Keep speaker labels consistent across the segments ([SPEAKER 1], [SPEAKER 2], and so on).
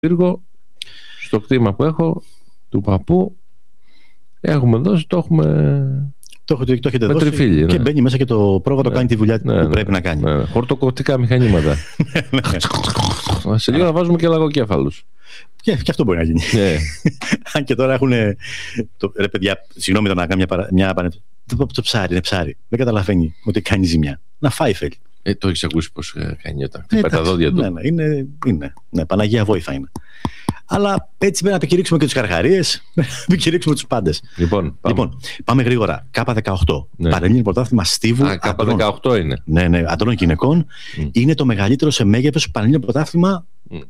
[SPEAKER 1] πύργο, στο κτήμα που έχω, του παππού, έχουμε δώσει, το έχουμε.
[SPEAKER 2] Το έχετε δώσει
[SPEAKER 1] τριφύλι,
[SPEAKER 2] και
[SPEAKER 1] ναι.
[SPEAKER 2] Μπαίνει μέσα και το πρόβατο κάνει τη δουλειά που πρέπει να κάνει.
[SPEAKER 1] Ναι. Χορτοκοπτικά μηχανήματα. Σε λίγο να βάζουμε και λαγοκέφαλους.
[SPEAKER 2] Και αυτό μπορεί να γίνει. Αν και τώρα έχουν. Ρε παιδιά, συγγνώμη να κάνω μια πανεπιστήμια. Το ψάρι είναι ψάρι. Δεν καταλαβαίνει ότι κάνει ζημιά. Να φάει θέλει.
[SPEAKER 1] Το έχεις ακούσει πως κάνει όταν χτυπάει τα δόντια του.
[SPEAKER 2] Ναι, είναι. Παναγία βόηθα είναι. Αλλά έτσι πρέπει να επικηρύξουμε και τους καρχαρίες, να επικηρύξουμε τους πάντες.
[SPEAKER 1] Λοιπόν,
[SPEAKER 2] πάμε γρήγορα. K18.
[SPEAKER 1] Ναι.
[SPEAKER 2] Πανελλήνιο πρωτάθλημα στίβου.
[SPEAKER 1] K18 είναι.
[SPEAKER 2] Ναι, αντρών γυναικών. Είναι το μεγαλύτερο σε μέγεθος Πανελλήνιο πρωτάθλημα.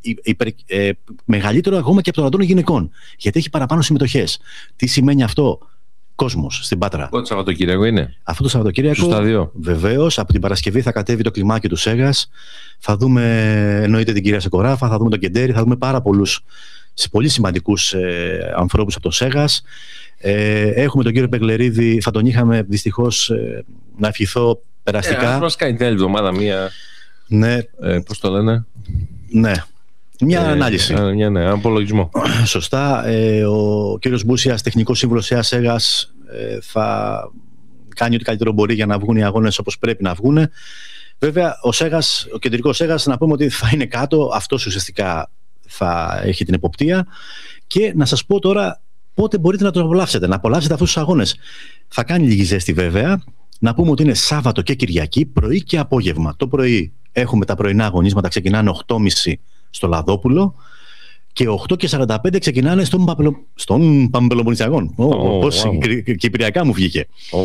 [SPEAKER 2] Μεγαλύτερο ακόμα και από το αντρών γυναικών. Γιατί έχει παραπάνω συμμετοχές. Τι σημαίνει αυτό? Κόσμος στην Πάτρα.
[SPEAKER 1] Αυτό το Σαββατοκύριακο είναι.
[SPEAKER 2] Αυτό το Σαββατοκύριακο.
[SPEAKER 1] Στο στάδιο.
[SPEAKER 2] Βεβαίως, από την Παρασκευή θα κατέβει το κλιμάκι του Σέγας. Θα δούμε, εννοείται, την κυρία Σεκοράφα, θα δούμε τον Κεντέρι, θα δούμε πάρα πολλούς πολύ σημαντικούς ανθρώπους από το Σέγας. Έχουμε τον κύριο Πεγκλερίδη, θα τον είχαμε δυστυχώς να ευχηθώ περαστικά.
[SPEAKER 1] Μας κάνει την άλλη εβδομάδα μία.
[SPEAKER 2] Ναι.
[SPEAKER 1] Πώς το λένε?
[SPEAKER 2] Ναι. Μια ανάλυση.
[SPEAKER 1] Ένα απολογισμό.
[SPEAKER 2] Σωστά. Ο κύριος Μπούσιας, τεχνικός σύμβουλος ΕΑ Σέγας, θα κάνει ό,τι καλύτερο μπορεί για να βγουν οι αγώνες όπως πρέπει να βγουν. Βέβαια, ο κεντρικός Σέγας, να πούμε ότι θα είναι κάτω. Αυτός ουσιαστικά θα έχει την εποπτεία. Και να σας πω τώρα πότε μπορείτε να το απολαύσετε. Να απολαύσετε αυτούς τους αγώνες. Θα κάνει λίγη ζέστη βέβαια. Να πούμε ότι είναι Σάββατο και Κυριακή, πρωί και απόγευμα. Το πρωί έχουμε τα πρωινά αγωνίσματα, ξεκινάνε 8.30 στο Λαδόπουλο και 8:45 ξεκινάνε στον Παμπελοποννησιακό. Πώς κυπριακά μου βγήκε.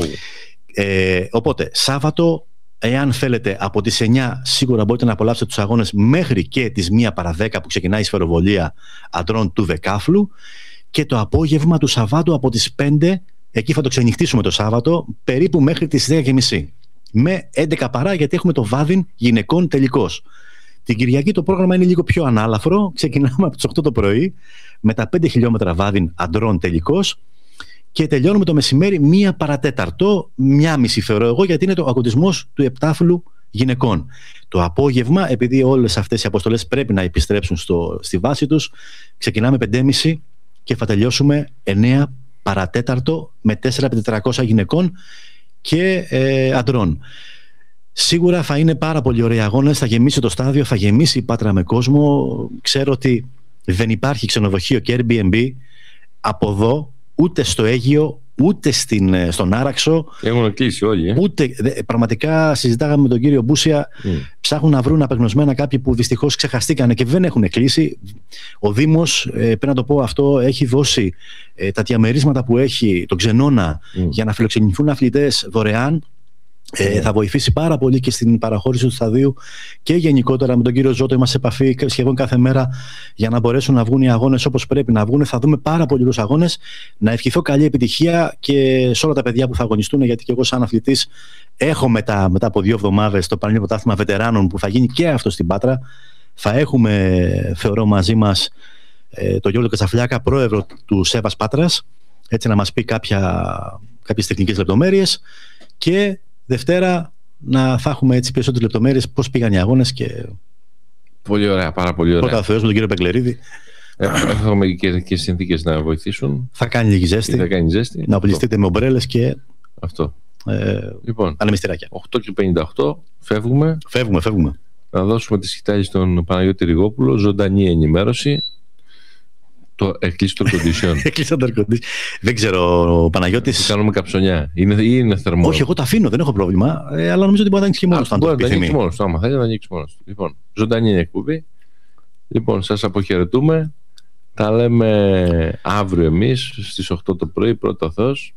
[SPEAKER 2] Οπότε Σάββατο, εάν θέλετε, από τις 9 σίγουρα μπορείτε να απολαύσετε τους αγώνες μέχρι και τις 1 παρά 10 που ξεκινάει η σφαιροβολία αντρών του δεκάφλου, και το απόγευμα του Σαββάτου από τις 5, εκεί θα το ξενυχτήσουμε το Σάββατο, περίπου μέχρι τις 10:30 με 11 παρά, γιατί έχουμε το βάδιν γυναικών τελικός. Την Κυριακή το πρόγραμμα είναι λίγο πιο ανάλαφρο. Ξεκινάμε από τις 8 το πρωί με τα 5 χιλιόμετρα βάδιν αντρών τελικός και τελειώνουμε το μεσημέρι 1 παρατέταρτο, 1,5 θεωρώ εγώ, γιατί είναι το αγωνισμός του επτάφυλλου γυναικών. Το απόγευμα, επειδή όλες αυτές οι αποστολές πρέπει να επιστρέψουν στη βάση τους, ξεκινάμε 5,5 και θα τελειώσουμε 9 παρατέταρτο με 4x400 γυναικών και αντρών. Σίγουρα θα είναι πάρα πολύ ωραίοι αγώνες, θα γεμίσει το στάδιο, θα γεμίσει η Πάτρα με κόσμο. Ξέρω ότι δεν υπάρχει ξενοδοχείο και Airbnb από εδώ, ούτε στο Αίγυο, ούτε στον Άραξο.
[SPEAKER 1] Έχουν κλείσει όλοι.
[SPEAKER 2] Πραγματικά συζητάγαμε με τον κύριο Μπούσια, ψάχνουν να βρουν απεγνωσμένα κάποιοι που δυστυχώς ξεχαστήκανε και δεν έχουν κλείσει. Ο Δήμος, πρέπει να το πω αυτό, έχει δώσει τα διαμερίσματα που έχει, τον Ξενώνα, για να φιλοξενηθούν αθλητές δωρεάν. Θα βοηθήσει πάρα πολύ και στην παραχώρηση του σταδίου και γενικότερα με τον κύριο Ζώτο είμαστε σε επαφή σχεδόν κάθε μέρα για να μπορέσουν να βγουν οι αγώνες όπως πρέπει να βγουν. Θα δούμε πάρα πολλούς αγώνες. Να ευχηθώ καλή επιτυχία και σε όλα τα παιδιά που θα αγωνιστούν, γιατί και εγώ σαν αθλητής έχω μετά από 2 εβδομάδες το Πανελλήνιο Πρωτάθλημα Βετεράνων που θα γίνει και αυτό στην Πάτρα. Θα έχουμε, θεωρώ, μαζί μας τον Γιώργο Κατσαφλιάκα, πρόεδρο του ΣΕΒΑΣ Πάτρας, έτσι να μας πει κάποιες τεχνικές λεπτομέρειες, και Δευτέρα θα έχουμε έτσι περισσότερες λεπτομέρειες πώς πήγαν οι αγώνες. Και
[SPEAKER 1] πολύ ωραία, πάρα πολύ ωραία.
[SPEAKER 2] Πρώτα Θεός με τον κύριο Πεγκλερίδη.
[SPEAKER 1] Έχουμε και συνθήκες να βοηθήσουν.
[SPEAKER 2] Θα κάνει λίγη ζέστη. Να οπλιστείτε με ομπρέλες και
[SPEAKER 1] αυτό.
[SPEAKER 2] Λοιπόν, ανεμιστηράκια.
[SPEAKER 1] 8:58 φεύγουμε.
[SPEAKER 2] Φεύγουμε.
[SPEAKER 1] Να δώσουμε τη σκητάλη στον Παναγιώτη Ριγόπουλο, ζωντανή ενημέρωση. Το έκλεισε το air-condition.
[SPEAKER 2] Δεν ξέρω, ο Παναγιώτης.
[SPEAKER 1] Κάνουμε καψονιά. Είναι θερμό.
[SPEAKER 2] Όχι, εγώ τα αφήνω, δεν έχω πρόβλημα. Αλλά νομίζω ότι μπορεί να ανοίξει και μόνος του.
[SPEAKER 1] Μπορεί να ανοίξει μόνος του. Άμα θέλει να ανοίξει μόνος του. Λοιπόν, ζωντανή είναι εκπομπή. Λοιπόν, σας αποχαιρετούμε. Τα λέμε αύριο εμείς στις 8 το πρωί, πρώτο Θεός.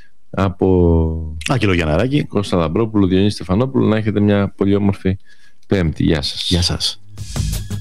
[SPEAKER 1] Από
[SPEAKER 2] Άκυλο Γιανναράκη,
[SPEAKER 1] Κώστα Λαμπρόπουλο, Διονύση Στεφανόπουλο. Να έχετε μια πολύ όμορφη Πέμπτη. Γεια σας.
[SPEAKER 2] Γεια σας.